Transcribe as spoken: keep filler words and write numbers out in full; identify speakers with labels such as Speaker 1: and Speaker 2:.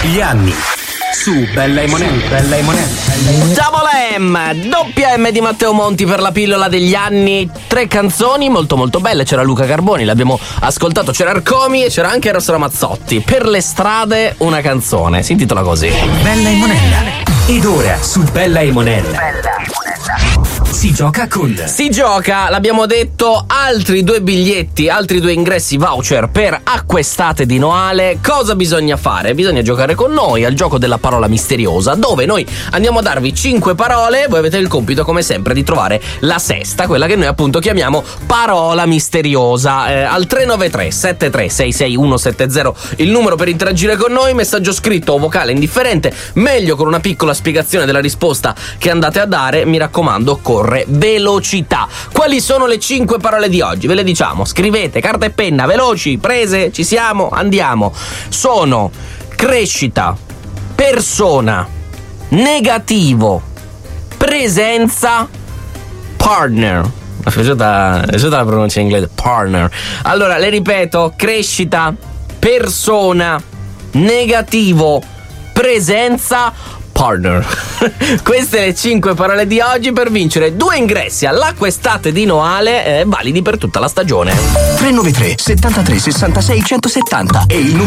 Speaker 1: Gli anni su Bella e Monelli. Bella e Monelli.
Speaker 2: Double M, doppia M di Matteo Monti per la pillola degli anni. Tre canzoni molto molto belle. C'era Luca Carboni, l'abbiamo ascoltato. C'era Arcomi e c'era anche Eros Ramazzotti. Per le strade una canzone, si intitola così:
Speaker 1: Bella e Monella. Ed ora su Bella e Monella si gioca con
Speaker 2: Si gioca, l'abbiamo detto, altri due biglietti, altri due ingressi voucher per Acquestate di Noale. Cosa bisogna fare? Bisogna giocare con noi al gioco della parola misteriosa, dove noi andiamo a darvi cinque parole. Voi avete il compito, come sempre, di trovare la sesta, quella che noi appunto chiamiamo parola misteriosa. eh, Al tre nove tre sette tre sei sei uno sette zero il numero per interagire con noi. Messaggio scritto o vocale indifferente, meglio con una piccola spiegazione della risposta che andate a dare. Mi raccomando, occorre velocità. Quali sono le cinque parole di oggi? Ve le diciamo, scrivete, carta e penna, veloci, prese, ci siamo, andiamo. Sono crescita, persona, negativo, presenza, partner. Mi è piaciuta, mi è piaciuta la pronuncia in inglese, partner. Allora, le ripeto: crescita, persona, negativo, presenza, partner. Queste le cinque parole di oggi per vincere due ingressi all'Acquestate di Noale, eh, validi per tutta la stagione.
Speaker 1: tre nove tre settantatré sessantasei centosettanta e il